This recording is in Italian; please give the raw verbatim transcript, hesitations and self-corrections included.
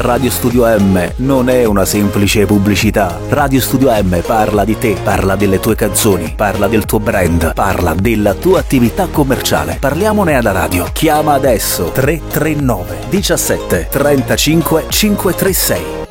Radio Studio M non è una semplice pubblicità. Radio Studio M parla di te, parla delle tue canzoni, parla del tuo brand, parla della tua attività commerciale. Parliamone alla radio. Chiama adesso tre tre nove diciassette trentacinque cinquecentotrentasei